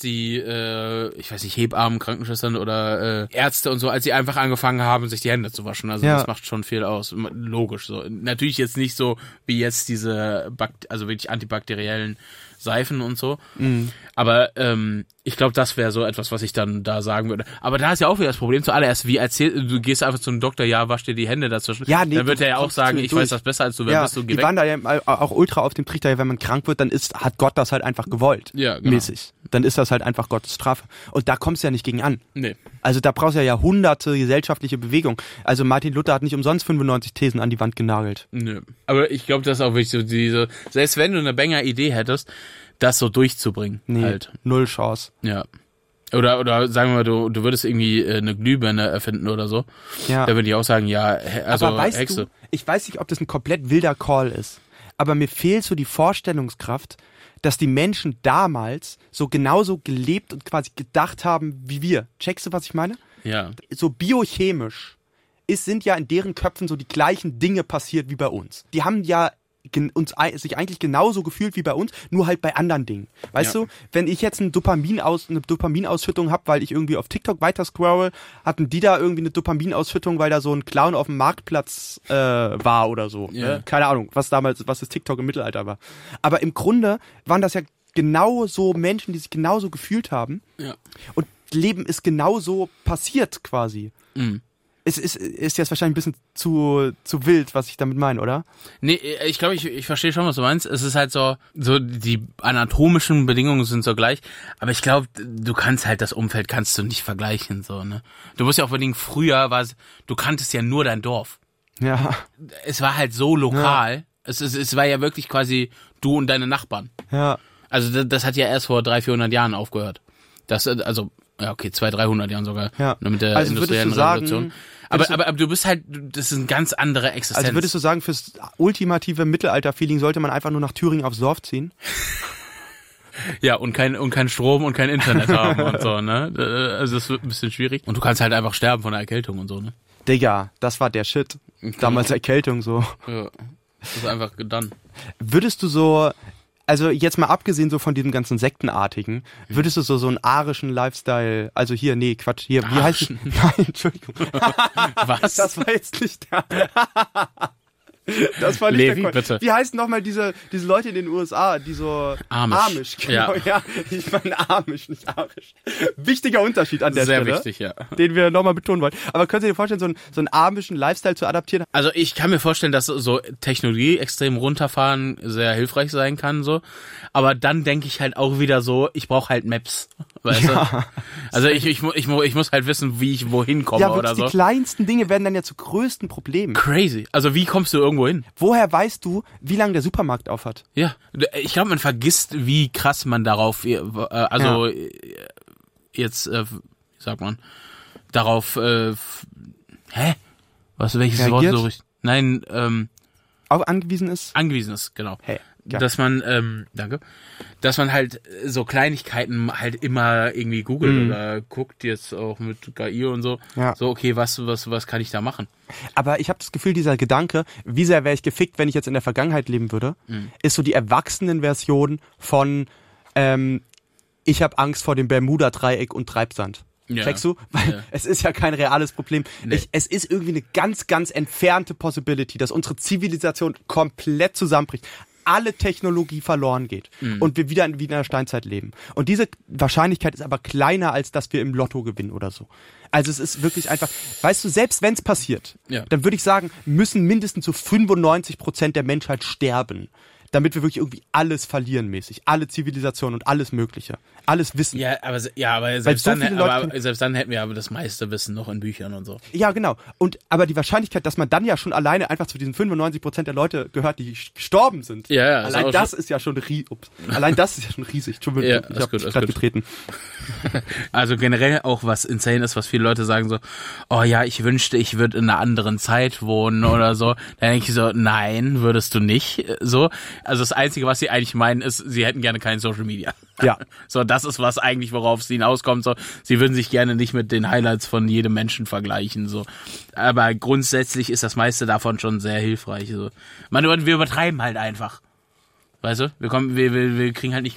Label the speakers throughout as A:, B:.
A: die, ich weiß nicht, Hebammen, Krankenschwestern oder Ärzte und so, als sie einfach angefangen haben, sich die Hände zu waschen. Also das macht schon viel aus. Logisch so. Natürlich jetzt nicht so wie jetzt diese also wirklich antibakteriellen Seifen und so. Aber ich glaube, das wäre so etwas, was ich dann da sagen würde. Aber da ist ja auch wieder das Problem zuallererst, du gehst einfach zum Doktor, ja, wasch dir die Hände dazwischen. Ja, nee, dann wird er ja auch sagen, ich weiß das besser als du, wer bist du, geh weg.
B: Die waren da ja auch ultra auf dem Trichter, wenn man krank wird, dann hat Gott das halt einfach gewollt.
A: Ja, genau.
B: Mäßig. Dann ist das halt einfach Gottes Strafe. Und da kommst du ja nicht gegen an.
A: Nee.
B: Also da brauchst du ja Jahrhunderte gesellschaftliche Bewegung. Also Martin Luther hat nicht umsonst 95 Thesen an die Wand genagelt.
A: Nö. Aber ich glaube, das ist auch wirklich so selbst wenn du eine Banger-Idee hättest, das so durchzubringen.
B: Nee,
A: halt.
B: Null Chance.
A: Ja. Oder sagen wir mal, du würdest irgendwie eine Glühbirne erfinden oder so. Ja. Da würde ich auch sagen, ja, also
B: aber weißt
A: Hexe.
B: Du, ich weiß nicht, ob das ein komplett wilder Call ist, aber mir fehlt so die Vorstellungskraft, dass die Menschen damals so genauso gelebt und quasi gedacht haben wie wir. Checkst du, was ich meine?
A: Ja.
B: So biochemisch sind ja in deren Köpfen so die gleichen Dinge passiert wie bei uns. Die haben ja sich eigentlich genauso gefühlt wie bei uns, nur halt bei anderen Dingen. Weißt du, wenn ich jetzt eine Dopaminausschüttung habe, weil ich irgendwie auf TikTok weiter scroll, hatten die da irgendwie eine Dopaminausschüttung, weil da so ein Clown auf dem Marktplatz war oder so.
A: Ja.
B: Keine Ahnung, was das TikTok im Mittelalter war. Aber im Grunde waren das ja genau so Menschen, die sich genauso gefühlt haben.
A: Ja.
B: Und Leben ist genauso passiert quasi.
A: Mhm.
B: Es ist jetzt wahrscheinlich ein bisschen zu wild, was ich damit meine, oder?
A: Nee, ich glaube, ich verstehe schon, was du meinst. Es ist halt so die anatomischen Bedingungen sind so gleich, aber ich glaube, du kannst halt das Umfeld kannst du nicht vergleichen, so, ne? Du musst ja auch überlegen, früher du kanntest ja nur dein Dorf.
B: Ja.
A: Es war halt so lokal. Ja. Es war ja wirklich quasi du und deine Nachbarn.
B: Ja.
A: Also das hat ja erst vor 300-400 Jahren aufgehört. Ja, okay, 200-300 Jahren sogar.
B: Ja.
A: Mit der
B: also
A: industriellen Revolution. Aber du bist halt, das ist eine ganz andere Existenz.
B: Also würdest du sagen, fürs ultimative Mittelalter-Feeling sollte man einfach nur nach Thüringen aufs Dorf ziehen?
A: Ja, und kein Strom und kein Internet haben und so, ne? Also das wird ein bisschen schwierig. Und du kannst halt einfach sterben von der Erkältung und so, ne?
B: Digga, das war der Shit. Damals Erkältung so.
A: Ja, das ist einfach done.
B: Würdest du so, also jetzt mal abgesehen so von diesem ganzen Sektenartigen, würdest du so einen arischen Lifestyle, also hier, nee, Quatsch, hier, wie heißt es? Nein, Entschuldigung.
A: Was?
B: Das war jetzt nicht der. Das war nicht
A: Levi,
B: der
A: bitte.
B: Wie heißen nochmal diese Leute in den USA, die so Amish, genau, ja. Ich meine Amish, nicht arisch. Wichtiger Unterschied an der
A: Sehr
B: Stelle.
A: Sehr wichtig, ja.
B: Den wir nochmal betonen wollen. Aber könnt ihr dir vorstellen, so einen amischen Lifestyle zu adaptieren?
A: Also ich kann mir vorstellen, dass so Technologie extrem runterfahren sehr hilfreich sein kann, so. Aber dann denke ich halt auch wieder so, ich brauche halt Maps. Weißt du? Also ich muss halt wissen, wie ich wohin komme oder so.
B: Die kleinsten Dinge werden dann ja zu größten Problemen.
A: Crazy. Also wie kommst du irgendwo hin?
B: Woher weißt du, wie lange der Supermarkt auf hat?
A: Ja, ich glaube, man vergisst, wie krass man darauf, jetzt, wie sagt man, darauf, welches
B: reagiert?
A: Wort so richtig? Nein,
B: auch angewiesen ist?
A: Angewiesen ist, genau.
B: Hey. Ja.
A: Dass man, dass man halt so Kleinigkeiten halt immer irgendwie googelt oder guckt, jetzt auch mit KI und so.
B: Ja.
A: So, okay, was kann ich da machen?
B: Aber ich habe das Gefühl, dieser Gedanke, wie sehr wäre ich gefickt, wenn ich jetzt in der Vergangenheit leben würde, ist so die Erwachsenenversion von ich habe Angst vor dem Bermuda-Dreieck und Treibsand.
A: Ja.
B: Checkst du? Weil es ist ja kein reales Problem.
A: Nee.
B: Es ist irgendwie eine ganz, ganz entfernte Possibility, dass unsere Zivilisation komplett zusammenbricht. Alle Technologie verloren geht und wir wieder in der Steinzeit leben. Und diese Wahrscheinlichkeit ist aber kleiner, als dass wir im Lotto gewinnen oder so. Also es ist wirklich einfach, weißt du, selbst wenn es passiert, dann würde ich sagen, müssen mindestens so 95% der Menschheit sterben, damit wir wirklich irgendwie alles verlieren mäßig. Alle Zivilisationen und alles Mögliche. Alles Wissen.
A: Ja, aber selbst dann hätten wir aber das meiste Wissen noch in Büchern und so.
B: Ja, genau. Aber die Wahrscheinlichkeit, dass man dann ja schon alleine einfach zu diesen 95% der Leute gehört, die gestorben sind.
A: Ja,
B: allein das ist ja schon riesig. Entschuldigung,
A: ja,
B: ich habe gerade getreten.
A: Also generell auch was insane ist, was viele Leute sagen so, oh ja, ich wünschte, ich würde in einer anderen Zeit wohnen oder so. Dann denke ich so, nein, würdest du nicht. So. Also das Einzige, was sie eigentlich meinen, ist, sie hätten gerne kein Social Media.
B: Ja.
A: So, das ist was eigentlich, worauf sie hinauskommt. So, sie würden sich gerne nicht mit den Highlights von jedem Menschen vergleichen. So, aber grundsätzlich ist das meiste davon schon sehr hilfreich. So, wir übertreiben halt einfach. Weißt du? Wir kriegen halt nicht genug.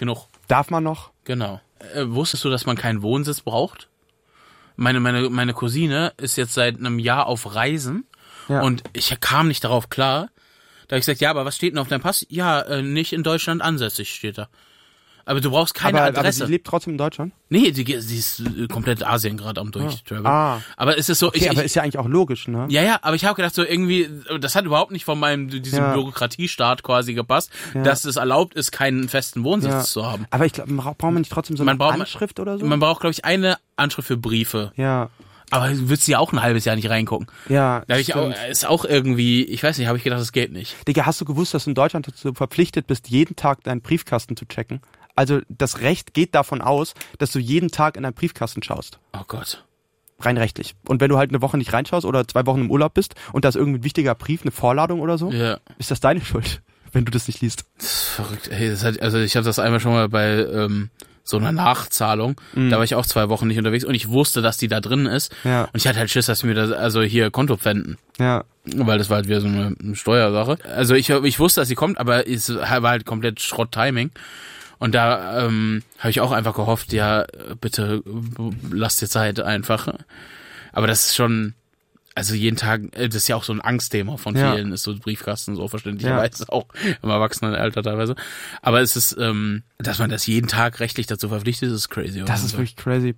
B: Darf man noch?
A: Genau. Wusstest du, dass man keinen Wohnsitz braucht? Meine Cousine ist jetzt seit einem Jahr auf Reisen und ich kam nicht darauf klar. Da habe ich gesagt, ja, aber was steht denn auf deinem Pass? Ja, nicht in Deutschland ansässig steht da. Aber du brauchst keine Adresse.
B: Aber sie lebt trotzdem in Deutschland?
A: Nee, sie ist komplett Asien gerade am Durchtraveln. Aber es ist so...
B: Okay, aber ist ja eigentlich auch logisch, ne?
A: Ja, aber ich habe gedacht, so irgendwie, das hat überhaupt nicht von diesem Bürokratiestaat quasi gepasst, dass es erlaubt ist, keinen festen Wohnsitz zu haben.
B: Aber ich glaube, braucht man nicht trotzdem so eine Anschrift oder so?
A: Man braucht, glaube ich, eine Anschrift für Briefe.
B: Ja.
A: Aber du würdest ja auch ein halbes Jahr nicht reingucken.
B: Ja,
A: da ist auch irgendwie, ich weiß nicht, habe ich gedacht, das geht nicht.
B: Digga, hast du gewusst, dass du in Deutschland dazu verpflichtet bist, jeden Tag deinen Briefkasten zu checken? Also das Recht geht davon aus, dass du jeden Tag in deinen Briefkasten schaust.
A: Oh Gott.
B: Rein rechtlich. Und wenn du halt eine Woche nicht reinschaust oder 2 Wochen im Urlaub bist und da ist irgendwie ein wichtiger Brief, eine Vorladung oder so, ist das deine Schuld, wenn du das nicht liest.
A: Das ist verrückt. Hey, ich habe das einmal schon mal bei so einer Nachzahlung. Da war ich auch 2 Wochen nicht unterwegs und ich wusste, dass die da drin ist. Ja. Und ich hatte halt Schiss, dass mir das, hier Konto pfänden. Ja. Weil das war halt wieder so eine Steuersache. Also ich wusste, dass sie kommt, aber es war halt komplett Schrott-Timing. Und da habe ich auch einfach gehofft, ja, bitte lasst dir Zeit einfach. Aber das ist schon, also jeden Tag, das ist ja auch so ein Angstthema von vielen, ist so Briefkasten, so verständlicherweise auch im Erwachsenenalter teilweise. Aber es ist, dass man das jeden Tag rechtlich dazu verpflichtet, ist crazy.
B: Das ist wirklich crazy.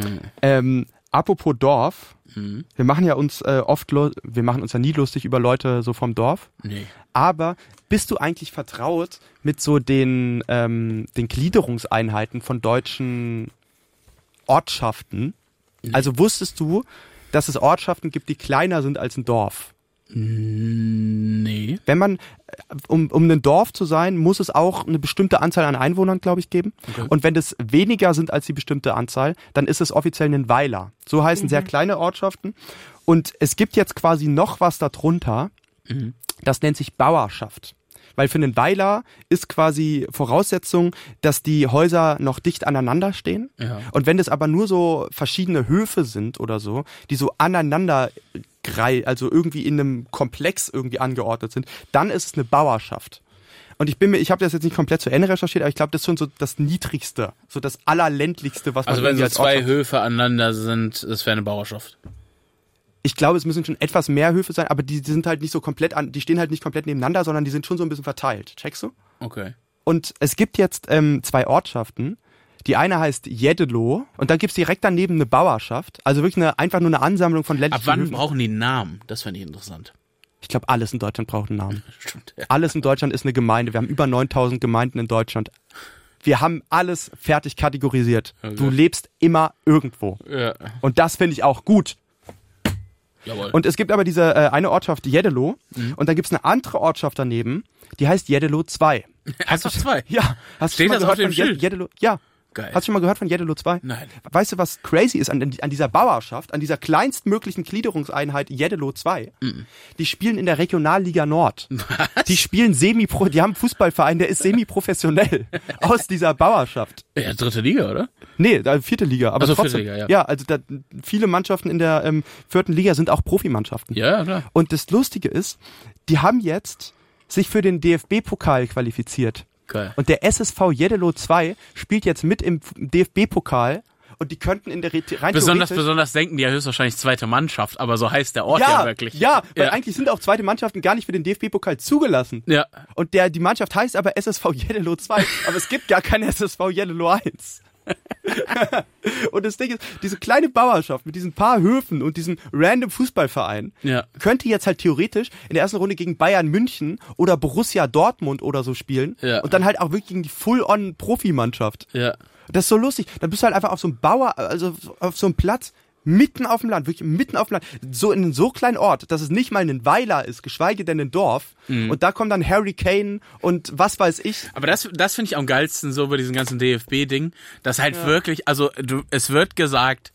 B: Apropos Dorf, wir machen ja uns wir machen uns ja nie lustig über Leute so vom Dorf.
A: Nee.
B: Aber bist du eigentlich vertraut mit so den Gliederungseinheiten von deutschen Ortschaften? Nee. Also wusstest du, dass es Ortschaften gibt, die kleiner sind als ein Dorf?
A: Nee.
B: Wenn man, um ein Dorf zu sein, muss es auch eine bestimmte Anzahl an Einwohnern, glaube ich, geben. Okay. Und wenn es weniger sind als die bestimmte Anzahl, dann ist es offiziell ein Weiler. So heißen sehr kleine Ortschaften. Und es gibt jetzt quasi noch was darunter, das nennt sich Bauerschaft. Weil für einen Weiler ist quasi Voraussetzung, dass die Häuser noch dicht aneinander stehen. Ja. Und wenn es aber nur so verschiedene Höfe sind oder so, die so aneinander also irgendwie in einem Komplex irgendwie angeordnet sind, dann ist es eine Bauerschaft. Und ich habe das jetzt nicht komplett zu Ende recherchiert, aber ich glaube, das ist schon so das Niedrigste, so das Allerländlichste, was man
A: also wenn so 2 Höfe aneinander sind, das wäre eine Bauerschaft.
B: Ich glaube, es müssen schon etwas mehr Höfe sein, aber die sind halt nicht so komplett die stehen halt nicht komplett nebeneinander, sondern die sind schon so ein bisschen verteilt. Checkst du?
A: Okay.
B: Und es gibt jetzt 2 Ortschaften. Die eine heißt Jeddelo und dann gibt's direkt daneben eine Bauerschaft. Also wirklich einfach nur eine Ansammlung von ländlichen
A: Höfen. Ab wann
B: Höfen.
A: brauchen die einen Namen? Das fände ich interessant.
B: Ich glaube, alles in Deutschland braucht einen Namen.
A: Stimmt, ja.
B: Alles in Deutschland ist eine Gemeinde. Wir haben über 9000 Gemeinden in Deutschland. Wir haben alles fertig kategorisiert. Okay. Du lebst immer irgendwo. Ja. Und das finde ich auch gut.
A: Jawohl.
B: Und es gibt aber diese eine Ortschaft Jeddelo und dann gibt's eine andere Ortschaft daneben, die heißt Jeddelo 2.
A: Hast du 2?
B: Ja.
A: Steht das auf dem Schild?
B: Jeddelo? Ja.
A: Geil.
B: Hast du schon mal gehört von Jeddelo 2?
A: Nein.
B: Weißt du, was crazy ist an dieser Bauerschaft, an dieser kleinstmöglichen Gliederungseinheit Jeddelo 2? Die spielen in der Regionalliga Nord.
A: Was?
B: Die spielen die haben einen Fußballverein, der ist semi-professionell aus dieser Bauerschaft.
A: Ja, 3. Liga, oder?
B: Nee, 4. Liga. Aber
A: also
B: trotzdem.
A: 4. Liga, ja.
B: Ja, also viele Mannschaften in der 4. Liga sind auch Profimannschaften.
A: Ja, klar.
B: Und das Lustige ist, die haben jetzt sich für den DFB-Pokal qualifiziert.
A: Geil.
B: Und der SSV Jeddelo 2 spielt jetzt mit im DFB-Pokal und die könnten in der rein
A: besonders denken die ja höchstwahrscheinlich 2. Mannschaft, aber so heißt der Ort ja wirklich.
B: Ja, weil eigentlich sind auch 2. Mannschaften gar nicht für den DFB-Pokal zugelassen.
A: Ja.
B: Und die Mannschaft heißt aber SSV Jeddelo 2, aber es gibt gar kein SSV Jeddelo 1. Und das Ding ist, diese kleine Bauerschaft mit diesen paar Höfen und diesem random Fußballverein könnte jetzt halt theoretisch in der ersten Runde gegen Bayern München oder Borussia Dortmund oder so spielen und dann halt auch wirklich gegen die Full-on-Profimannschaft.
A: Ja.
B: Das ist so lustig. Dann bist du halt einfach auf so einem also auf so einem Platz mitten auf dem Land, wirklich mitten auf dem Land, so in einem so kleinen Ort, dass es nicht mal ein Weiler ist, geschweige denn ein Dorf. Und da kommt dann Harry Kane und was weiß ich.
A: Aber das finde ich am geilsten so bei diesem ganzen DFB-Ding, dass halt wirklich, also es wird gesagt,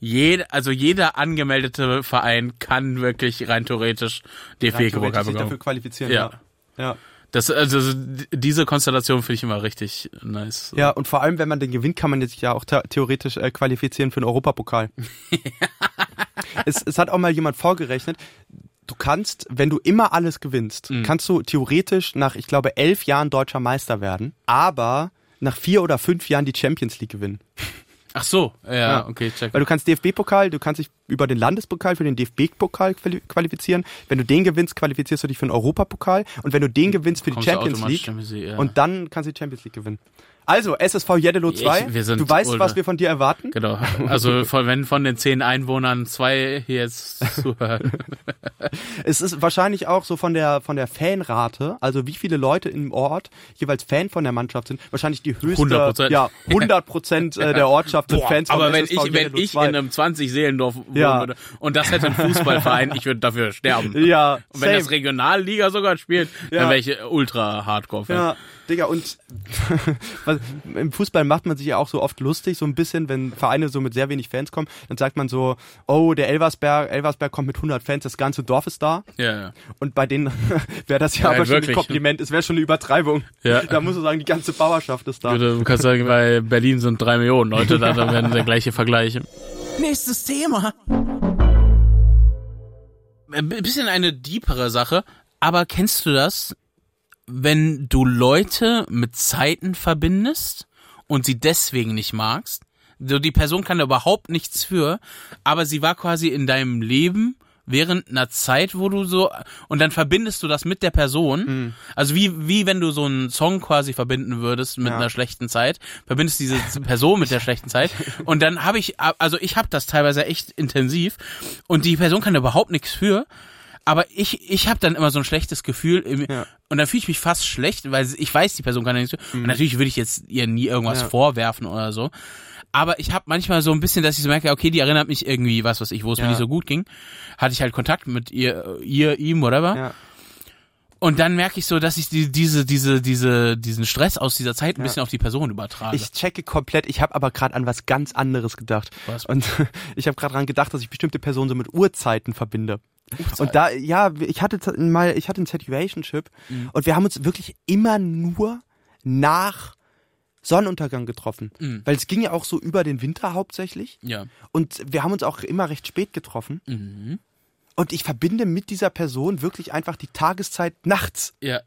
A: jeder angemeldete Verein kann wirklich rein theoretisch DFB-Pokal bekommen.
B: Sich dafür qualifizieren, ja.
A: Also diese Konstellation finde ich immer richtig nice.
B: Ja, und vor allem, wenn man den gewinnt, kann man jetzt ja auch theoretisch qualifizieren für den Europapokal. Es hat auch mal jemand vorgerechnet, du kannst, wenn du immer alles gewinnst, kannst du theoretisch nach, ich glaube, 11 Jahren deutscher Meister werden, aber nach 4 oder 5 Jahren die Champions League gewinnen.
A: Ach so, ja, okay, check.
B: Weil du kannst DFB-Pokal, du kannst dich über den Landespokal für den DFB-Pokal qualifizieren. Wenn du den gewinnst, qualifizierst du dich für den Europapokal. Und wenn du den gewinnst, für die Champions League. Und dann kannst du die Champions League gewinnen. Also, SSV Jeddelo 2, du weißt, was wir von dir erwarten?
A: Genau, also wenn von den 10 Einwohnern 2 hier jetzt zuhören.
B: Es ist wahrscheinlich auch so von der Fanrate, also wie viele Leute im Ort jeweils Fan von der Mannschaft sind, wahrscheinlich die höchste,
A: 100%.
B: Ja, 100% der Ortschaft sind Fans von
A: aber
B: SSV Jeddelo 2.
A: Aber wenn ich in einem 20-Seelendorf wohnen würde und das hätte ein Fußballverein, ich würde dafür sterben.
B: Ja,
A: und wenn das Regionalliga sogar spielt, dann wäre ich ultra-Hardcore-Fan.
B: Ja. Digga, und im Fußball macht man sich ja auch so oft lustig, so ein bisschen, wenn Vereine so mit sehr wenig Fans kommen, dann sagt man so, oh, der Elversberg kommt mit 100 Fans, das ganze Dorf ist da.
A: Ja.
B: Und bei denen wäre das ja aber schon ein Kompliment, es wäre schon eine Übertreibung. Ja. Da musst du sagen, die ganze Bauerschaft ist da.
A: Du kannst sagen, bei Berlin sind 3 Millionen Leute da, dann werden der gleiche Vergleiche. Nächstes Thema. Ein bisschen eine deepere Sache, aber kennst du das? Wenn du Leute mit Zeiten verbindest und sie deswegen nicht magst, so die Person kann da überhaupt nichts für, aber sie war quasi in deinem Leben während einer Zeit, wo du so, und dann verbindest du das mit der Person, also wie wenn du so einen Song quasi verbinden würdest mit einer schlechten Zeit, verbindest diese Person mit der schlechten Zeit, und dann habe ich habe das teilweise echt intensiv, und die Person kann da überhaupt nichts für, aber ich habe dann immer so ein schlechtes Gefühl und dann fühle ich mich fast schlecht, weil ich weiß, die Person kann ja nichts für. Und natürlich würde ich jetzt ihr nie irgendwas vorwerfen oder so. Aber ich habe manchmal so ein bisschen, dass ich so merke, okay, die erinnert mich irgendwie, wo es mir nicht so gut ging. Hatte ich halt Kontakt mit ihm, whatever. Ja. Und dann merke ich so, dass ich diesen Stress aus dieser Zeit ein bisschen auf die Person übertrage.
B: Ich checke komplett, ich habe aber gerade an was ganz anderes gedacht.
A: Was?
B: Und ich habe gerade daran gedacht, dass ich bestimmte Personen so mit Uhrzeiten verbinde. Und da, ich hatte ein Situationship und wir haben uns wirklich immer nur nach Sonnenuntergang getroffen. Weil es ging ja auch so über den Winter hauptsächlich.
A: Ja.
B: Und wir haben uns auch immer recht spät getroffen.
A: Mhm.
B: Und ich verbinde mit dieser Person wirklich einfach die Tageszeit nachts.
A: Ja.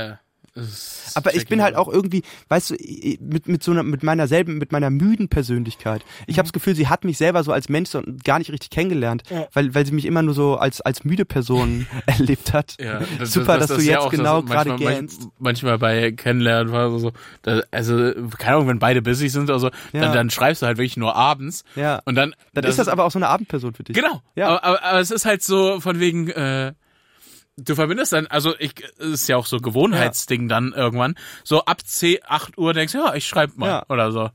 B: Aber ich bin halt auch irgendwie, weißt du, mit meiner müden Persönlichkeit. Ich habe das Gefühl, sie hat mich selber so als Mensch so gar nicht richtig kennengelernt, weil sie mich immer nur so als müde Person erlebt hat.
A: Ja,
B: Super, dass du jetzt
A: ja
B: genau gerade gähnst.
A: Manchmal bei Kennenlernen war so, also keine Ahnung, wenn beide busy sind oder so, dann schreibst du halt wirklich nur abends.
B: Ja.
A: Und dann
B: ist das aber auch so eine Abendperson für dich.
A: Genau. Ja. Aber es ist halt so von wegen du verbindest dann, also es ist ja auch so Gewohnheitsding dann irgendwann, so ab 8 Uhr denkst du, ja, ich schreibe mal oder so.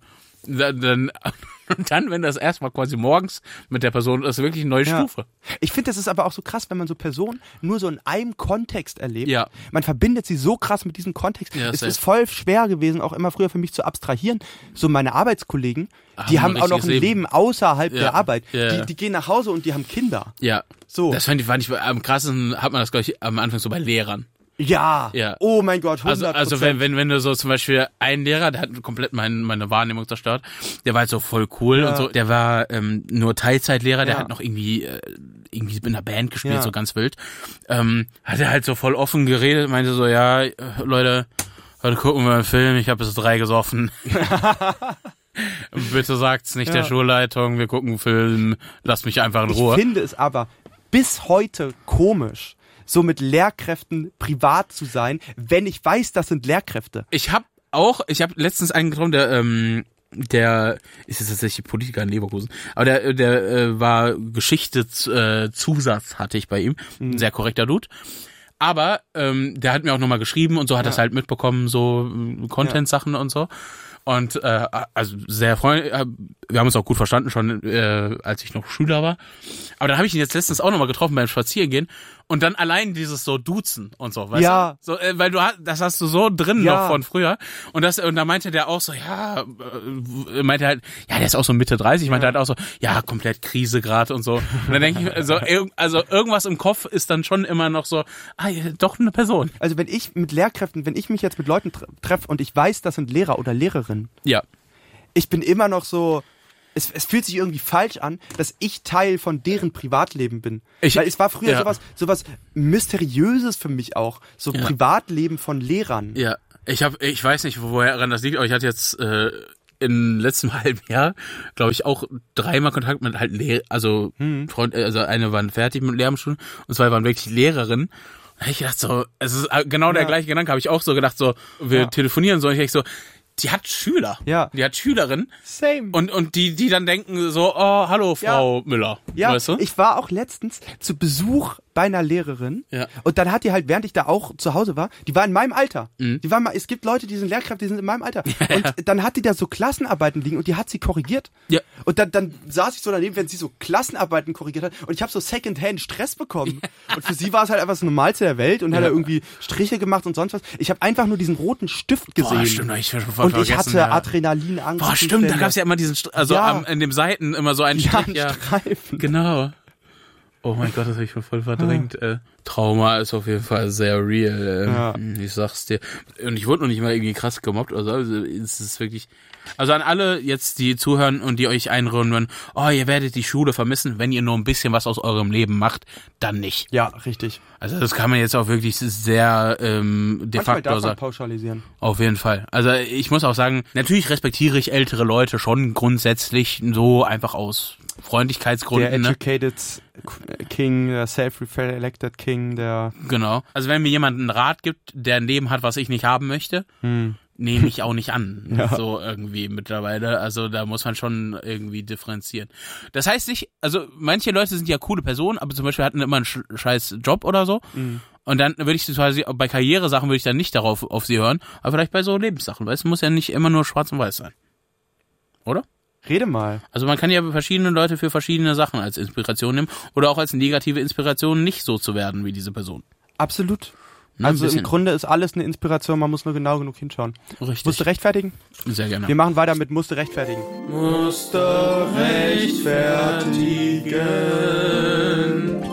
A: Und dann, wenn das erstmal quasi morgens mit der Person ist, wirklich eine neue Stufe.
B: Ich finde, das ist aber auch so krass, wenn man so Personen nur so in einem Kontext erlebt.
A: Ja.
B: Man verbindet sie so krass mit diesem Kontext.
A: Ja,
B: es ist voll schwer gewesen, auch immer früher für mich zu abstrahieren. So meine Arbeitskollegen, die haben auch noch ein Leben außerhalb der Arbeit.
A: Ja.
B: Die gehen nach Hause und die haben Kinder.
A: Ja.
B: So.
A: Das fand ich am krassesten, hat man das gleich am Anfang so bei Lehrern.
B: Ja. Oh mein Gott, 100%.
A: Also wenn du so zum Beispiel einen Lehrer, der hat komplett meine Wahrnehmung zerstört, der war halt so voll cool und so, der war nur Teilzeitlehrer, der hat noch irgendwie mit einer Band gespielt, so ganz wild. Hat er halt so voll offen geredet, meinte so, ja, Leute, heute gucken wir einen Film, ich habe bis 3 gesoffen. Bitte sagt's nicht der Schulleitung, wir gucken einen Film, lasst mich einfach in Ruhe.
B: Ich finde es aber bis heute komisch, so mit Lehrkräften privat zu sein, wenn ich weiß, das sind Lehrkräfte.
A: Ich habe letztens einen getroffen, der ist jetzt tatsächlich Politiker in Leverkusen, aber der war Geschichte Zusatz hatte ich bei ihm, ein sehr korrekter Dude. Aber der hat mir auch nochmal geschrieben und so hat das halt mitbekommen, so Content-Sachen und so. Und also sehr freundlich, wir haben uns auch gut verstanden schon, als ich noch Schüler war. Aber dann habe ich ihn jetzt letztens auch nochmal getroffen beim Spazierengehen und dann allein dieses so Duzen und so, weißt du? So, weil das hast du so drin noch von früher. Und da meinte der auch so, meinte halt, der ist auch so Mitte 30, meinte halt auch so, komplett Krise gerade und so. Und dann denke ich, also irgendwas im Kopf ist dann schon immer noch so, doch eine Person.
B: Also wenn ich mich jetzt mit Leuten treffe und ich weiß, das sind Lehrer oder Lehrerinnen.
A: Ja.
B: Ich bin immer noch so, es fühlt sich irgendwie falsch an, dass ich Teil von deren Privatleben bin. Weil es war früher sowas Mysteriöses für mich auch. So Privatleben von Lehrern.
A: Ja. Ich weiß nicht, woher das liegt, aber ich hatte jetzt im letzten halben Jahr, glaube ich, auch 3-mal Kontakt mit halt Freund, also eine waren fertig mit Lehramtsstudium und 2 waren wirklich Lehrerinnen. Da hab ich gedacht so, es ist genau der gleiche Gedanke, habe ich auch so gedacht, so, wir telefonieren so, und ich denke so, die hat Schüler.
B: Ja.
A: Die hat Schülerinnen.
B: Same.
A: Und die dann denken so, oh, hallo, Frau Müller.
B: Ja,
A: weißt du?
B: Ich war auch letztens zu Besuch bei einer Lehrerin.
A: Ja.
B: Und dann hat die halt, während ich da auch zu Hause war, die war in meinem Alter. Es gibt Leute, die sind Lehrkräfte, die sind in meinem Alter. Und dann hat die da so Klassenarbeiten liegen und die hat sie korrigiert.
A: Ja.
B: Und dann saß ich so daneben, wenn sie so Klassenarbeiten korrigiert hat. Und ich habe so Secondhand Stress bekommen. Und für sie war es halt einfach das Normalste der Welt und hat da irgendwie Striche gemacht und sonst was. Ich habe einfach nur diesen roten Stift gesehen.
A: Boah, stimmt, ich
B: und ich hatte Adrenalinangst.
A: Boah, stimmt, da gab's ja immer diesen, in den Seiten immer so einen Strich.
B: Ja, Streifen.
A: Genau. Oh mein Gott, das habe ich schon voll verdrängt. Trauma ist auf jeden Fall sehr real. Ich sag's dir. Und ich wurde noch nicht mal irgendwie krass gemobbt oder so. Also es ist wirklich. Also an alle jetzt, die zuhören und die euch einreden, oh, ihr werdet die Schule vermissen, wenn ihr nur ein bisschen was aus eurem Leben macht, dann nicht.
B: Ja, richtig.
A: Also das kann man jetzt auch wirklich sehr de facto sagen.
B: Pauschalisieren.
A: Auf jeden Fall. Also ich muss auch sagen, natürlich respektiere ich ältere Leute schon grundsätzlich so einfach aus Freundlichkeitsgründen.
B: Der educated King, der self-elected King, der...
A: Genau. Also wenn mir jemand einen Rat gibt, der ein Leben hat, was ich nicht haben möchte, nehme ich auch nicht an.
B: Ja.
A: So irgendwie mittlerweile. Also da muss man schon irgendwie differenzieren. Das heißt nicht, also manche Leute sind ja coole Personen, aber zum Beispiel hatten immer einen scheiß Job oder so. Und dann würde ich quasi, bei Karrieresachen würde ich dann nicht auf sie hören, aber vielleicht bei so Lebenssachen, weil es muss ja nicht immer nur schwarz und weiß sein. Oder?
B: Rede mal.
A: Also man kann ja verschiedene Leute für verschiedene Sachen als Inspiration nehmen oder auch als negative Inspiration nicht so zu werden wie diese Person.
B: Absolut.
A: Ne,
B: also im Grunde ist alles eine Inspiration, man muss nur genau genug hinschauen.
A: Richtig.
B: Musst du rechtfertigen?
A: Sehr gerne.
B: Wir machen weiter mit musste rechtfertigen. Musste rechtfertigen.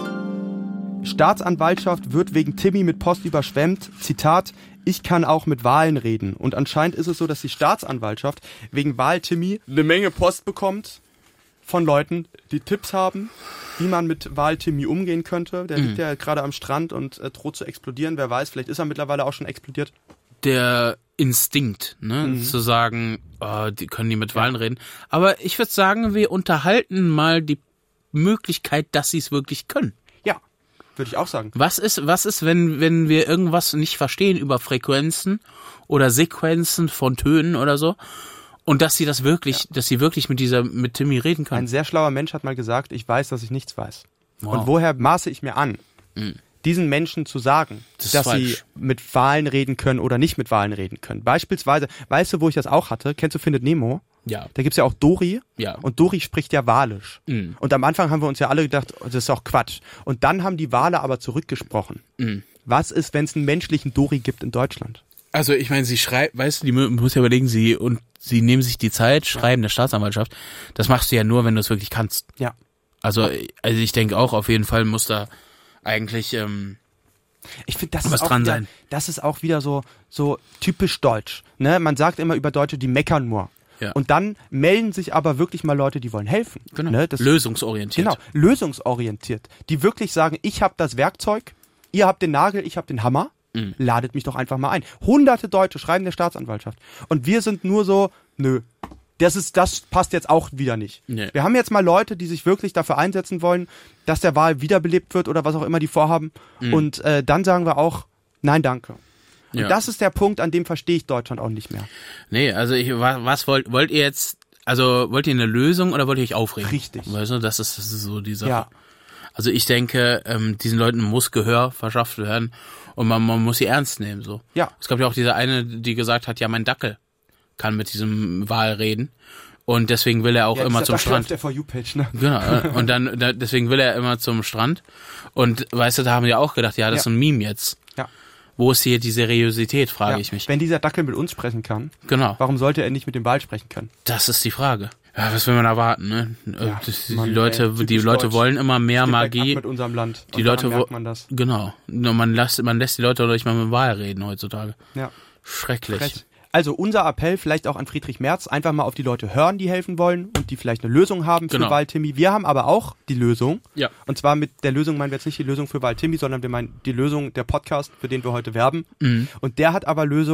B: Staatsanwaltschaft wird wegen Timmy mit Post überschwemmt. Zitat: Ich kann auch mit Wahlen reden. Und anscheinend ist es so, dass die Staatsanwaltschaft wegen Wahl-Timmy eine Menge Post bekommt von Leuten, die Tipps haben, wie man mit Wahl-Timmy umgehen könnte. Der liegt ja gerade am Strand und droht zu explodieren. Wer weiß, vielleicht ist er mittlerweile auch schon explodiert.
A: Der Instinkt, ne, zu sagen, die können die mit Wahlen reden. Aber ich würde sagen, wir unterhalten mal die Möglichkeit, dass sie es wirklich können.
B: Ja, würde ich auch sagen.
A: Was ist, wenn wir irgendwas nicht verstehen über Frequenzen oder Sequenzen von Tönen oder so? Und dass sie das wirklich, dass sie wirklich mit Timmy reden können.
B: Ein sehr schlauer Mensch hat mal gesagt, ich weiß, dass ich nichts weiß.
A: Wow.
B: Und woher maße ich mir an, diesen Menschen zu sagen, dass sie mit Wahlen reden können oder nicht mit Wahlen reden können? Beispielsweise, weißt du, wo ich das auch hatte? Kennst du Findet Nemo?
A: Ja.
B: Da gibt's ja auch Dory.
A: Ja.
B: Und Dory spricht ja Walisch. Und am Anfang haben wir uns ja alle gedacht, das ist auch Quatsch. Und dann haben die Wale aber zurückgesprochen. Was ist, wenn es einen menschlichen Dory gibt in Deutschland?
A: Also ich meine, sie schreibt, weißt du, die muss ja überlegen, sie nehmen sich die Zeit, schreiben der Staatsanwaltschaft. Das machst du ja nur, wenn du es wirklich kannst.
B: Ja.
A: Also ich denke auch, auf jeden Fall muss da eigentlich
B: ich finde, das
A: was
B: ist auch
A: dran
B: wieder,
A: sein.
B: das ist auch wieder so typisch deutsch. Ne? Man sagt immer über Deutsche, die meckern nur.
A: Ja.
B: Und dann melden sich aber wirklich mal Leute, die wollen helfen.
A: Genau.
B: Ne?
A: Lösungsorientiert.
B: Genau, lösungsorientiert. Die wirklich sagen, ich habe das Werkzeug, ihr habt den Nagel, ich habe den Hammer. Ladet mich doch einfach mal ein. Hunderte Deutsche schreiben der Staatsanwaltschaft. Und wir sind nur so, nö, das passt jetzt auch wieder nicht.
A: Nee.
B: Wir haben jetzt mal Leute, die sich wirklich dafür einsetzen wollen, dass der Wahl wiederbelebt wird oder was auch immer die vorhaben. Und dann sagen wir auch, nein, danke.
A: Ja.
B: Und das ist der Punkt, an dem verstehe ich Deutschland auch nicht mehr.
A: Nee, also was wollt ihr jetzt, also wollt ihr eine Lösung oder wollt ihr euch aufregen?
B: Richtig.
A: Weißt du, das ist so die Sache.
B: Ja.
A: Also ich denke, diesen Leuten muss Gehör verschafft werden und man muss sie ernst nehmen, so.
B: Ja.
A: Es gab ja auch diese eine, die gesagt hat, ja, mein Dackel kann mit diesem Wal reden und deswegen will er auch immer zum Strand.
B: Auf der For You-Page, ne?
A: Genau, und deswegen will er immer zum Strand und weißt du, da haben die auch gedacht, ja, das ist ein Meme jetzt.
B: Ja.
A: Wo ist hier die Seriosität, frage ich mich.
B: Wenn dieser Dackel mit uns sprechen kann,
A: Genau.
B: warum sollte er nicht mit dem Wal sprechen können?
A: Das ist die Frage. Ja, was will man erwarten, ne?
B: Ja,
A: Die Leute wollen immer mehr Magie.
B: Mit unserem Land.
A: Die Leute
B: merkt man das.
A: Genau. Man lässt die Leute nicht mal mit Wahl reden heutzutage.
B: Ja.
A: Schrecklich.
B: Also unser Appell vielleicht auch an Friedrich Merz, einfach mal auf die Leute hören, die helfen wollen und die vielleicht eine Lösung haben für Wahl-Timmy. Wir haben aber auch die Lösung.
A: Ja.
B: Und zwar mit der Lösung meinen wir jetzt nicht die Lösung für Wahl-Timmy, sondern wir meinen die Lösung der Podcast, für den wir heute werben. Und der hat aber Lösung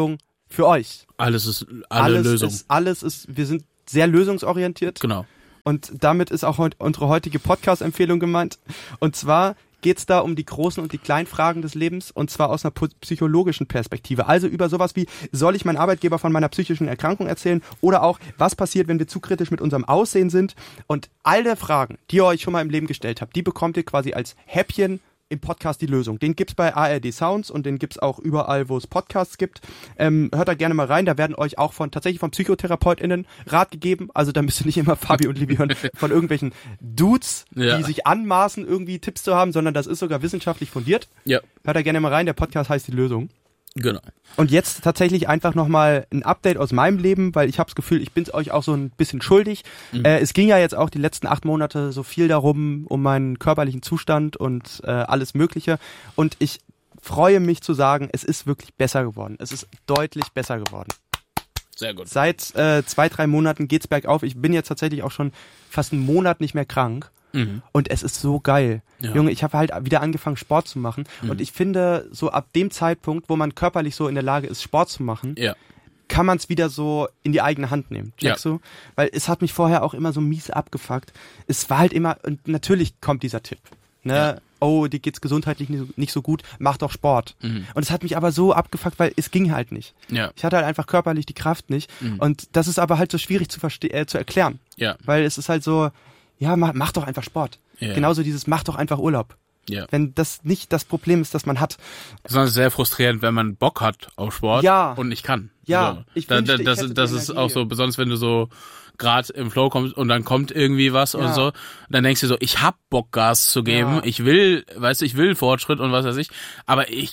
B: für euch.
A: Alles ist Lösung.
B: Wir sind sehr lösungsorientiert.
A: Genau.
B: Und damit ist auch unsere heutige Podcast-Empfehlung gemeint. Und zwar geht's da um die großen und die kleinen Fragen des Lebens, und zwar aus einer psychologischen Perspektive. Also über sowas wie, soll ich meinen Arbeitgeber von meiner psychischen Erkrankung erzählen, oder auch, was passiert, wenn wir zu kritisch mit unserem Aussehen sind. Und alle Fragen, die ihr euch schon mal im Leben gestellt habt, die bekommt ihr quasi als Häppchen im Podcast die Lösung. Den gibt's bei ARD Sounds und den gibt's auch überall, wo es Podcasts gibt. Hört da gerne mal rein, da werden euch auch tatsächlich von PsychotherapeutInnen Rat gegeben, also da müsst ihr nicht immer Fabi und Livi hören von irgendwelchen Dudes, die sich anmaßen, irgendwie Tipps zu haben, sondern das ist sogar wissenschaftlich fundiert.
A: Ja.
B: Hört da gerne mal rein, der Podcast heißt Die Lösung.
A: Genau.
B: Und jetzt tatsächlich einfach nochmal ein Update aus meinem Leben, weil ich habe das Gefühl, ich bin's euch auch so ein bisschen schuldig. Es ging ja jetzt auch die letzten 8 Monate so viel darum, um meinen körperlichen Zustand und alles Mögliche. Und ich freue mich zu sagen, es ist wirklich besser geworden. Es ist deutlich besser geworden.
A: Sehr gut.
B: Seit 2-3 Monaten geht's bergauf. Ich bin jetzt tatsächlich auch schon fast einen Monat nicht mehr krank. Und es ist so geil. Ja. Junge, ich habe halt wieder angefangen, Sport zu machen. Und ich finde, so ab dem Zeitpunkt, wo man körperlich so in der Lage ist, Sport zu machen, kann man es wieder so in die eigene Hand nehmen. Checkst du? Weil es hat mich vorher auch immer so mies abgefuckt. Es war halt immer, und natürlich kommt dieser Tipp, ne? Ja. Oh, dir geht's gesundheitlich nicht so gut, mach doch Sport. Und es hat mich aber so abgefuckt, weil es ging halt nicht. Ja. Ich hatte halt einfach körperlich die Kraft nicht. Und das ist aber halt so schwierig zu erklären. Ja. Weil es ist halt so, ja, mach doch einfach Sport. Ja. Genauso dieses, mach doch einfach Urlaub. Ja. Wenn das nicht das Problem ist, das man hat.
A: Besonders sehr frustrierend, wenn man Bock hat auf Sport und nicht kann.
B: Ja,
A: so. Das ist auch so, besonders wenn du so gerade im Flow kommst und dann kommt irgendwie was und so, dann denkst du so, ich hab Bock, Gas zu geben, ich will Fortschritt und was weiß ich, aber ich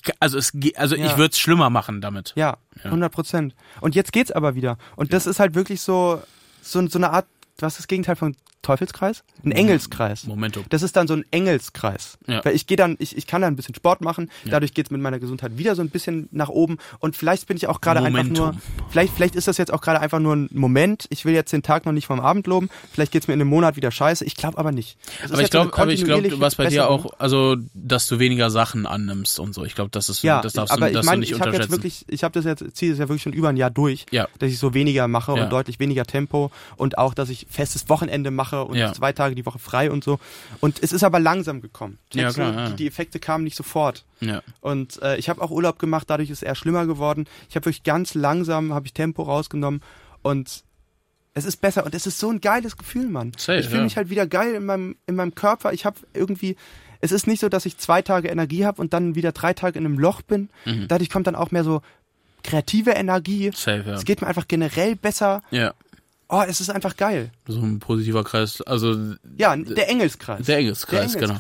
A: würde es schlimmer machen damit.
B: Ja, 100%. Und jetzt geht's aber wieder. Und das ist halt wirklich so eine Art, was ist das Gegenteil von Teufelskreis? Ein Engelskreis.
A: Momentum.
B: Das ist dann so ein Engelskreis. Ja. Weil ich kann dann ein bisschen Sport machen, dadurch geht's mit meiner Gesundheit wieder so ein bisschen nach oben und vielleicht bin ich auch gerade einfach nur, vielleicht ist das jetzt auch gerade einfach nur ein Moment, ich will jetzt den Tag noch nicht vom Abend loben, vielleicht geht's mir in einem Monat wieder scheiße, ich glaube aber nicht.
A: Aber ich glaube, was bei dir auch, also, dass du weniger Sachen annimmst und so, ich glaube, das ist, das darfst du nicht unterschätzen.
B: Ziehe es ja wirklich schon über ein Jahr durch, dass ich so weniger mache und deutlich weniger Tempo und auch, dass ich festes Wochenende mache und 2 Tage die Woche frei und so. Und es ist aber langsam gekommen. Die Effekte kamen nicht sofort. Ja. Und ich habe auch Urlaub gemacht, dadurch ist es eher schlimmer geworden. Ich habe wirklich ganz langsam, Tempo rausgenommen und es ist besser. Und es ist so ein geiles Gefühl, Mann. Safe, ich fühle mich halt wieder geil in meinem Körper. Ich habe irgendwie, es ist nicht so, dass ich 2 Tage Energie habe und dann wieder 3 Tage in einem Loch bin. Dadurch kommt dann auch mehr so kreative Energie. Safe, ja. Es geht mir einfach generell besser. Ja. Oh, es ist einfach geil.
A: So ein positiver Kreis, also...
B: Ja, der Engelskreis.
A: Der Engelskreis, genau.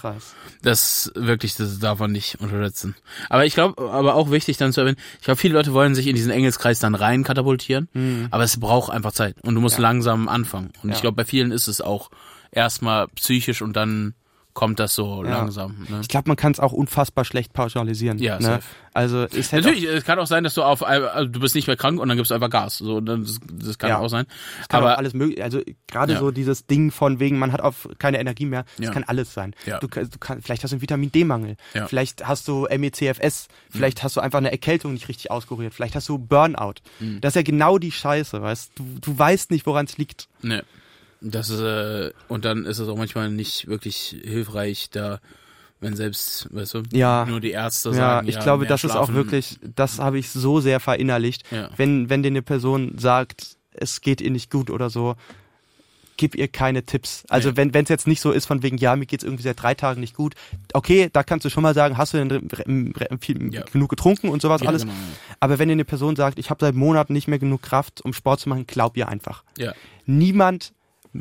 A: Das darf man nicht unterschätzen. Aber ich glaube, auch wichtig dann zu erwähnen, ich glaube, viele Leute wollen sich in diesen Engelskreis dann rein katapultieren, aber es braucht einfach Zeit und du musst langsam anfangen. Und ich glaube, bei vielen ist es auch erstmal psychisch und dann kommt das so langsam. Ne?
B: Ich glaube, man kann es auch unfassbar schlecht pauschalisieren. Ja, ne? Also ist halt
A: natürlich, es kann auch sein, dass du bist nicht mehr krank und dann gibst du einfach Gas. So, das kann auch sein.
B: Das kann auch alles möglich. Also gerade so dieses Ding von wegen, man hat keine Energie mehr. Das kann alles sein. Ja. Du vielleicht hast du einen Vitamin D-Mangel. Ja. Vielleicht hast du MECFS. Vielleicht hast du einfach eine Erkältung nicht richtig auskuriert. Vielleicht hast du Burnout. Das ist ja genau die Scheiße, weißt du weißt nicht, woran es liegt.
A: Nee. Das ist, und dann ist es auch manchmal nicht wirklich hilfreich, da, wenn selbst, weißt du, nur die Ärzte sagen,
B: ich glaube, das ist auch wirklich, das habe ich so sehr verinnerlicht. Ja. Wenn dir eine Person sagt, es geht ihr nicht gut oder so, gib ihr keine Tipps. Also wenn es jetzt nicht so ist von wegen, mir geht's irgendwie seit 3 Tagen nicht gut, okay, da kannst du schon mal sagen, hast du denn genug getrunken und sowas alles. Genau. Aber wenn dir eine Person sagt, ich habe seit Monaten nicht mehr genug Kraft, um Sport zu machen, glaub ihr einfach. Ja. Niemand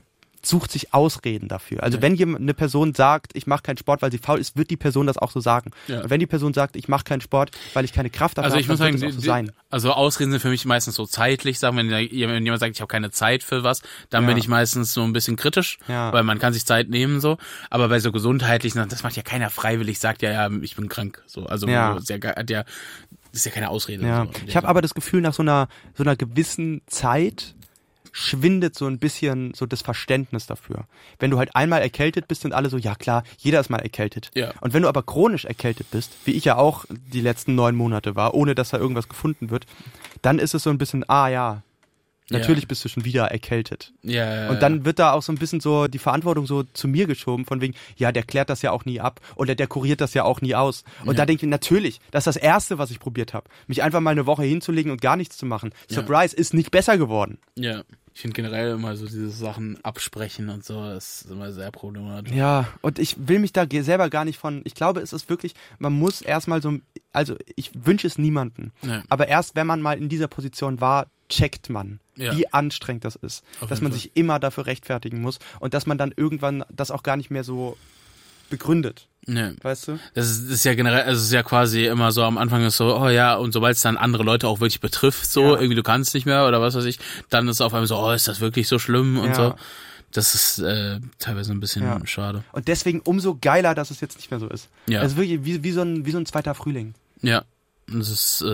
B: sucht sich Ausreden dafür. Also wenn eine Person sagt, ich mache keinen Sport, weil sie faul ist, wird die Person das auch so sagen. Ja. Und wenn die Person sagt, ich mache keinen Sport, weil ich keine Kraft dafür habe, dann wird das auch so sein.
A: Also Ausreden sind für mich meistens so zeitlich, sagen, wenn jemand sagt, ich habe keine Zeit für was, dann bin ich meistens so ein bisschen kritisch, weil man kann sich Zeit nehmen so. Aber bei so gesundheitlichen, das macht ja keiner freiwillig, sagt ich bin krank. So, also das ist ja keine Ausrede.
B: Ja.
A: So.
B: Ich habe aber das Gefühl, nach so einer gewissen Zeit schwindet so ein bisschen so das Verständnis dafür. Wenn du halt einmal erkältet bist, sind alle so, ja klar, jeder ist mal erkältet.
A: Ja.
B: Und wenn du aber chronisch erkältet bist, wie ich ja auch die letzten 9 Monate war, ohne dass da irgendwas gefunden wird, dann ist es so ein bisschen, natürlich bist du schon wieder erkältet.
A: Ja.
B: Und dann wird da auch so ein bisschen so die Verantwortung so zu mir geschoben, von wegen, ja, der klärt das ja auch nie ab oder der kuriert das ja auch nie aus. Und da denke ich mir, natürlich, das ist das Erste, was ich probiert habe. Mich einfach mal eine Woche hinzulegen und gar nichts zu machen.
A: Ja.
B: Surprise, ist nicht besser geworden.
A: Ja. Ich finde generell immer so diese Sachen absprechen und so, das ist immer sehr problematisch.
B: Ja, und ich will mich da selber gar nicht von, ich glaube, es ist wirklich, man muss erstmal so, also ich wünsche es niemanden, aber erst wenn man mal in dieser Position war, checkt man, wie anstrengend das ist, dass man sich immer dafür rechtfertigen muss und dass man dann irgendwann das auch gar nicht mehr so begründet.
A: Nee.
B: Weißt du?
A: Das ist ja generell, also es ist ja quasi immer so, am Anfang ist so, oh ja, und sobald es dann andere Leute auch wirklich betrifft, so, irgendwie du kannst nicht mehr oder was weiß ich, dann ist es auf einmal so, oh, ist das wirklich so schlimm und so. Das ist teilweise ein bisschen schade.
B: Und deswegen umso geiler, dass es jetzt nicht mehr so ist.
A: Ja.
B: Also wirklich wie so ein zweiter Frühling.
A: Ja. Und das ist,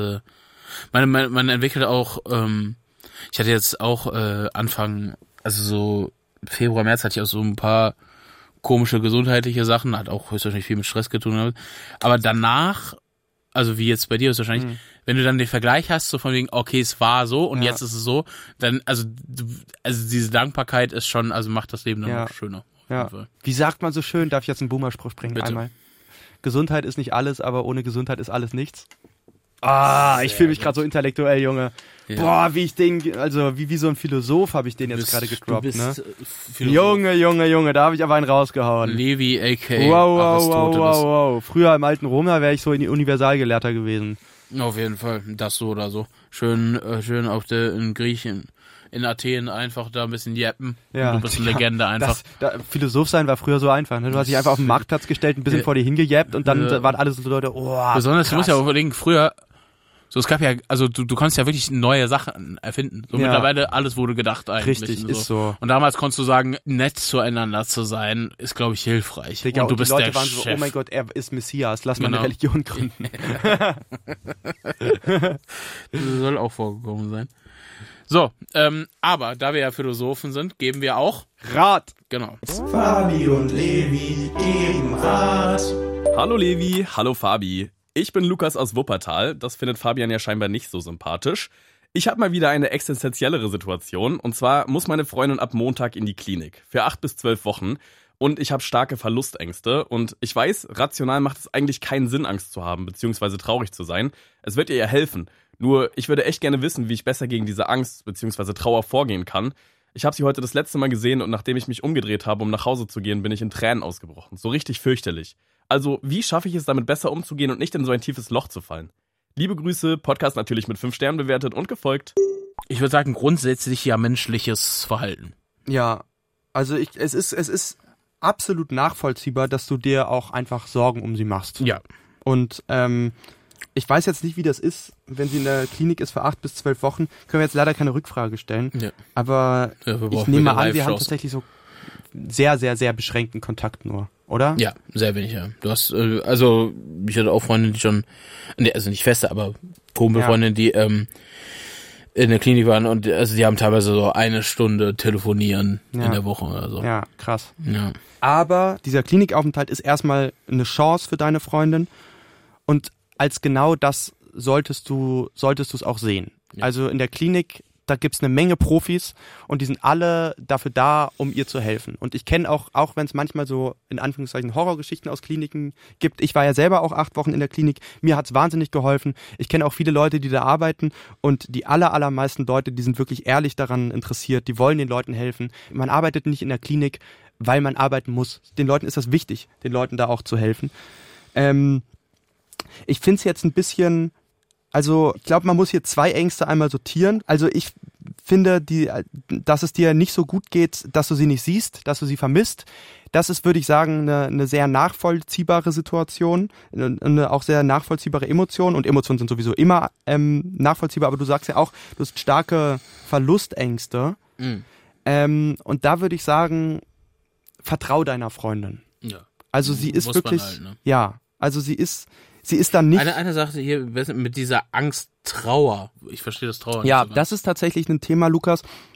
A: man entwickelt auch, ich hatte jetzt auch Anfang, also so Februar, März hatte ich auch so ein paar komische gesundheitliche Sachen, hat auch höchstwahrscheinlich viel mit Stress zu tun. Aber danach, also wie jetzt bei dir höchstwahrscheinlich, wenn du dann den Vergleich hast, so von wegen, okay, es war so und jetzt ist es so, dann, also diese Dankbarkeit ist schon, also macht das Leben dann noch schöner.
B: Ja. Wie sagt man so schön, darf ich jetzt einen Boomer-Spruch bringen?
A: Bitte.
B: Einmal? Gesundheit ist nicht alles, aber ohne Gesundheit ist alles nichts. Ich fühle mich gerade so intellektuell, Junge. Ja. Boah, wie so ein Philosoph habe ich den jetzt gerade gedroppt, ne? Junge, da habe ich aber einen rausgehauen.
A: Levi, a.k.a.
B: Wow. Früher im alten Rom, da wäre ich so Universalgelehrter gewesen.
A: Auf jeden Fall, das so oder so. Schön in Griechen, in Athen einfach da ein bisschen jeppen. Ja, du bist eine Legende einfach.
B: Philosoph sein war früher so einfach, ne? Du hast dich einfach auf den Marktplatz gestellt, ein bisschen vor dir hingejappt und dann waren alle so Leute,
A: besonders, krass. Du musst ja auch überlegen, früher, so es gab ja, also du konntest ja wirklich neue Sachen erfinden. So mittlerweile alles wurde gedacht eigentlich.
B: Richtig,
A: so.
B: Ist so.
A: Und damals konntest du sagen, nett zueinander zu sein, ist, glaube ich, hilfreich.
B: Digga,
A: und du bist
B: die Leute
A: der
B: waren
A: Chef.
B: So, oh mein Gott, er ist Messias, lass mal eine Religion gründen.
A: Das soll auch vorgekommen sein. So, aber da wir ja Philosophen sind, geben wir auch
B: Rat.
A: Genau.
C: Fabi und Levi geben Rat.
D: Hallo Levi, hallo Fabi. Ich bin Lukas aus Wuppertal, das findet Fabian ja scheinbar nicht so sympathisch. Ich habe mal wieder eine existenziellere Situation und zwar muss meine Freundin ab Montag in die Klinik für 8 bis 12 Wochen und ich habe starke Verlustängste und ich weiß, rational macht es eigentlich keinen Sinn, Angst zu haben bzw. traurig zu sein. Es wird ihr ja helfen, nur ich würde echt gerne wissen, wie ich besser gegen diese Angst bzw. Trauer vorgehen kann. Ich habe sie heute das letzte Mal gesehen und nachdem ich mich umgedreht habe, um nach Hause zu gehen, bin ich in Tränen ausgebrochen. So richtig fürchterlich. Also, wie schaffe ich es, damit besser umzugehen und nicht in so ein tiefes Loch zu fallen? Liebe Grüße, Podcast natürlich mit 5 Sternen bewertet und gefolgt.
A: Ich würde sagen, grundsätzlich ja menschliches Verhalten.
B: Ja, also es ist absolut nachvollziehbar, dass du dir auch einfach Sorgen um sie machst.
A: Ja.
B: Und ich weiß jetzt nicht, wie das ist, wenn sie in der Klinik ist für 8 bis 12 Wochen. Können wir jetzt leider keine Rückfrage stellen. Ja. Aber ich nehme an, sie haben tatsächlich so sehr, sehr, sehr beschränkten Kontakt nur, oder?
A: Ja, sehr wenig, ja. Du hast, also ich hatte auch Freunde, die schon, also nicht feste, aber Kumpelfreunde, die in der Klinik waren und also die haben teilweise so 1 Stunde telefonieren in der Woche oder so.
B: Ja, krass.
A: Ja.
B: Aber dieser Klinikaufenthalt ist erstmal eine Chance für deine Freundin und als genau das solltest du es auch sehen. Ja. Also in der Klinik, da gibt's eine Menge Profis und die sind alle dafür da, um ihr zu helfen. Und ich kenne auch wenn es manchmal so in Anführungszeichen Horrorgeschichten aus Kliniken gibt, ich war ja selber auch 8 Wochen in der Klinik, mir hat's wahnsinnig geholfen. Ich kenne auch viele Leute, die da arbeiten und die allermeisten Leute, die sind wirklich ehrlich daran interessiert, die wollen den Leuten helfen. Man arbeitet nicht in der Klinik, weil man arbeiten muss. Den Leuten ist das wichtig, den Leuten da auch zu helfen. Ich finde es jetzt ein bisschen, also ich glaube, man muss hier 2 Ängste einmal sortieren. Also ich finde, dass es dir nicht so gut geht, dass du sie nicht siehst, dass du sie vermisst. Das ist, würde ich sagen, eine sehr nachvollziehbare Situation, eine auch sehr nachvollziehbare Emotion. Und Emotionen sind sowieso immer nachvollziehbar, aber du sagst ja auch, du hast starke Verlustängste. Und da würde ich sagen, vertrau deiner Freundin.
A: Ja.
B: Also sie ist
A: muss
B: wirklich,
A: man halt, ne?
B: ja, also sie ist dann nicht...
A: Eine Sache hier mit dieser Angst, Trauer. Ich verstehe das Trauer
B: ja,
A: nicht so
B: das ist tatsächlich ein Thema, Lukas.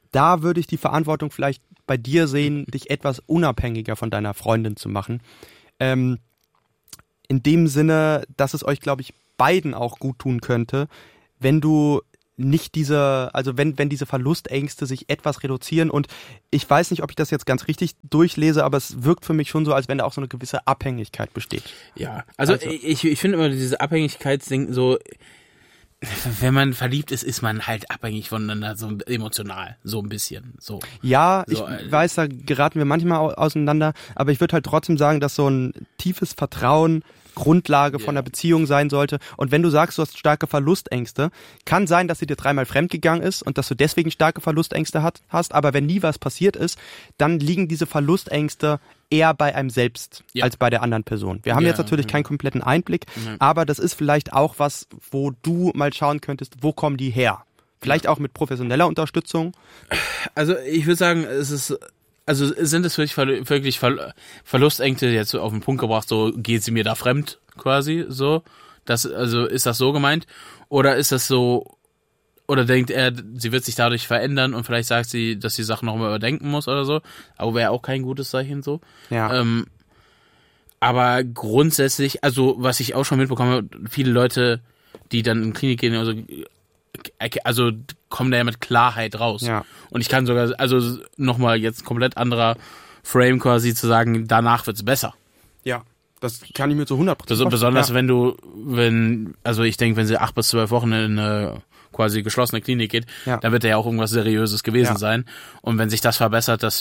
B: da würde ich die Verantwortung vielleicht bei dir sehen, dich etwas unabhängiger von deiner Freundin zu machen. In dem Sinne, dass es euch, glaube ich, beiden auch gut tun könnte, wenn du nicht wenn diese Verlustängste sich etwas reduzieren, und ich weiß nicht, ob ich das jetzt ganz richtig durchlese, aber es wirkt für mich schon so, als wenn da auch so eine gewisse Abhängigkeit besteht.
A: Ja, also ich finde immer diese Abhängigkeitsding so, wenn man verliebt ist, ist man halt abhängig voneinander, so emotional, so ein bisschen, so.
B: Ja,
A: so,
B: ich weiß, da geraten wir manchmal auseinander, aber ich würde halt trotzdem sagen, dass so ein tiefes Vertrauen Grundlage von einer Beziehung sein sollte. Und wenn du sagst, du hast starke Verlustängste, kann sein, dass sie dir 3-mal fremdgegangen ist und dass du deswegen starke Verlustängste hast, aber wenn nie was passiert ist, dann liegen diese Verlustängste eher bei einem selbst als bei der anderen Person. Wir haben jetzt natürlich keinen kompletten Einblick, aber das ist vielleicht auch was, wo du mal schauen könntest, wo kommen die her? Vielleicht auch mit professioneller Unterstützung.
A: Also ich würde sagen, sind es wirklich Verlustängste jetzt auf den Punkt gebracht, so geht sie mir da fremd quasi, so? Ist das so gemeint? Oder ist das so, oder denkt er, sie wird sich dadurch verändern und vielleicht sagt sie, dass sie Sachen noch mal überdenken muss oder so? Aber wäre auch kein gutes Zeichen so.
B: Ja.
A: Aber grundsätzlich, also was ich auch schon mitbekomme, viele Leute, die dann in die Klinik gehen, also kommen da ja mit Klarheit raus.
B: Ja.
A: Und ich kann sogar, also nochmal jetzt komplett anderer Frame quasi zu sagen, danach wird's besser.
B: Ja, das kann ich mir zu 100% vorstellen.
A: Besonders also ich denke, wenn sie 8 bis 12 Wochen in eine quasi geschlossene Klinik geht, dann wird da ja auch irgendwas Seriöses gewesen sein. Und wenn sich das verbessert, das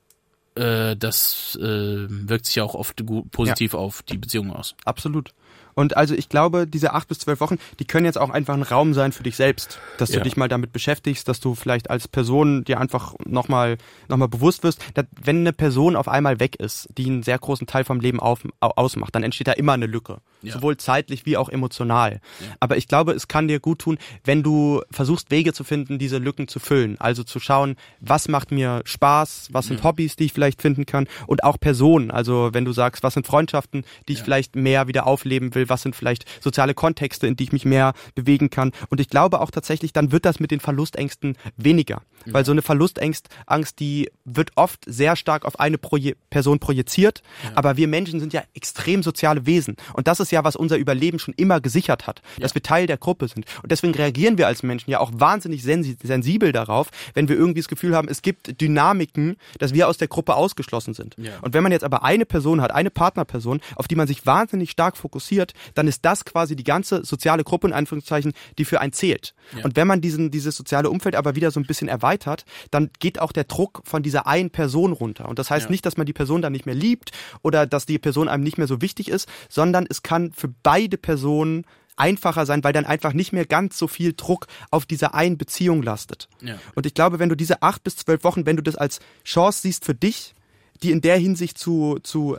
A: wirkt sich ja auch oft positiv auf die Beziehung aus.
B: Absolut. Und also ich glaube, diese 8 bis 12 Wochen, die können jetzt auch einfach ein Raum sein für dich selbst, dass du dich mal damit beschäftigst, dass du vielleicht als Person dir einfach nochmal bewusst wirst, dass, wenn eine Person auf einmal weg ist, die einen sehr großen Teil vom Leben ausmacht, dann entsteht da immer eine Lücke. Ja. Sowohl zeitlich wie auch emotional. Ja. Aber ich glaube, es kann dir gut tun, wenn du versuchst, Wege zu finden, diese Lücken zu füllen. Also zu schauen, was macht mir Spaß, was sind Hobbys, die ich vielleicht finden kann, und auch Personen. Also wenn du sagst, was sind Freundschaften, die ich vielleicht mehr wieder aufleben will, was sind vielleicht soziale Kontexte, in die ich mich mehr bewegen kann. Und ich glaube auch tatsächlich, dann wird das mit den Verlustängsten weniger. Ja. Weil so eine Verlustangst, die wird oft sehr stark auf eine Person projiziert. Ja. Aber wir Menschen sind ja extrem soziale Wesen. Und das ist ja, was unser Überleben schon immer gesichert hat. Dass wir Teil der Gruppe sind. Und deswegen reagieren wir als Menschen ja auch wahnsinnig sensibel darauf, wenn wir irgendwie das Gefühl haben, es gibt Dynamiken, dass wir aus der Gruppe ausgeschlossen sind. Ja. Und wenn man jetzt aber eine Person hat, eine Partnerperson, auf die man sich wahnsinnig stark fokussiert, dann ist das quasi die ganze soziale Gruppe, in Anführungszeichen, die für einen zählt. Ja. Und wenn man dieses soziale Umfeld aber wieder so ein bisschen erweitert, dann geht auch der Druck von dieser einen Person runter. Und das heißt nicht, dass man die Person dann nicht mehr liebt oder dass die Person einem nicht mehr so wichtig ist, sondern es kann für beide Personen einfacher sein, weil dann einfach nicht mehr ganz so viel Druck auf dieser einen Beziehung lastet. Ja. Und ich glaube, wenn du diese 8 bis 12 Wochen, wenn du das als Chance siehst für dich, die in der Hinsicht zu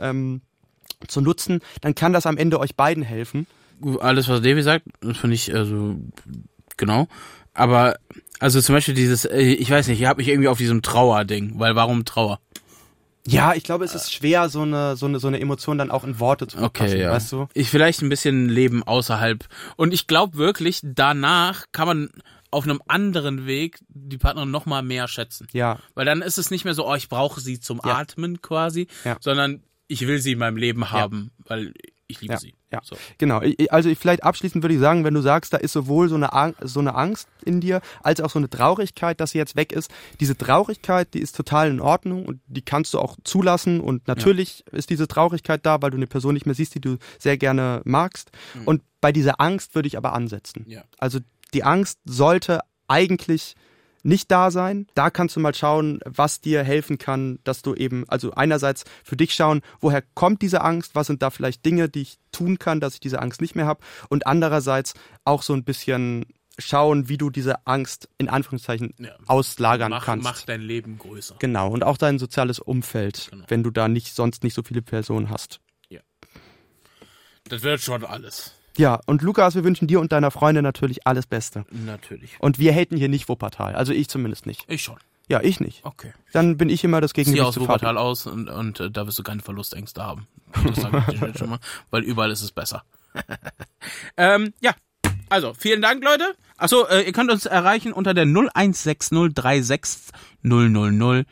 B: nutzen, dann kann das am Ende euch beiden helfen.
A: Alles, was Davy sagt, das finde ich, also, genau. Aber, also zum Beispiel ich weiß nicht, ich habe mich irgendwie auf diesem Trauerding, weil warum Trauer?
B: Ja, ich glaube, es ist schwer, so eine Emotion dann auch in Worte zu fassen, weißt du?
A: Ich vielleicht ein bisschen Leben außerhalb. Und ich glaube wirklich, danach kann man auf einem anderen Weg die Partnerin noch mal mehr schätzen. Ja. Weil dann ist es nicht mehr so, ich brauche sie zum Atmen quasi, sondern ich will sie in meinem Leben haben, weil ich liebe sie.
B: Ja, so. Genau. Also vielleicht abschließend würde ich sagen, wenn du sagst, da ist sowohl so eine Angst in dir, als auch so eine Traurigkeit, dass sie jetzt weg ist. Diese Traurigkeit, die ist total in Ordnung und die kannst du auch zulassen. Und natürlich ist diese Traurigkeit da, weil du eine Person nicht mehr siehst, die du sehr gerne magst. Mhm. Und bei dieser Angst würde ich aber ansetzen. Ja. Also die Angst sollte eigentlich nicht da sein. Da kannst du mal schauen, was dir helfen kann, dass du eben, also einerseits für dich schauen, woher kommt diese Angst, was sind da vielleicht Dinge, die ich tun kann, dass ich diese Angst nicht mehr habe, und andererseits auch so ein bisschen schauen, wie du diese Angst in Anführungszeichen auslagern kannst.
A: Mach dein Leben größer.
B: Genau, und auch dein soziales Umfeld, wenn du da sonst nicht so viele Personen hast.
A: Ja. Das wird schon alles.
B: Ja, und Lukas, wir wünschen dir und deiner Freundin natürlich alles Beste.
A: Natürlich.
B: Und wir haten hier nicht Wuppertal, also ich zumindest nicht.
A: Ich schon.
B: Ja, ich nicht.
A: Okay.
B: Dann bin ich immer das Gegengewicht
A: zu Fabi. Sieh aus Wuppertal aus und da wirst du keine Verlustängste haben. Das sage ich dir schon mal, weil überall ist es besser. Ja, Also, vielen Dank, Leute. Achso, ihr könnt uns erreichen unter der 01603600033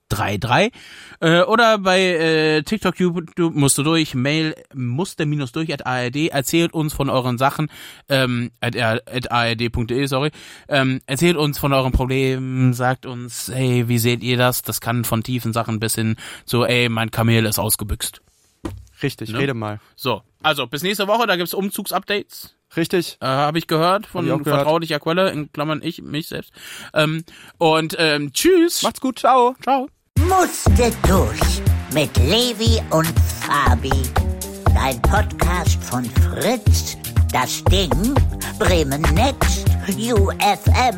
A: oder bei TikTok, YouTube musst du durch, Mail muster-durch@ard, erzählt uns von euren Sachen, @ard.de, sorry, erzählt uns von euren Problemen, sagt uns, hey, wie seht ihr das? Das kann von tiefen Sachen bis hin zu, ey, mein Kamel ist ausgebüxt.
B: Richtig,
A: Ne?
B: rede mal.
A: So, also bis nächste Woche, da gibt's Umzugsupdates.
B: Richtig.
A: Habe ich gehört von vertraulicher Quelle, in Klammern mich selbst. Tschüss.
B: Macht's gut, ciao.
A: Ciao.
E: Musste durch mit Levi und Fabi. Ein Podcast von Fritz, das Ding, Bremen Next, UFM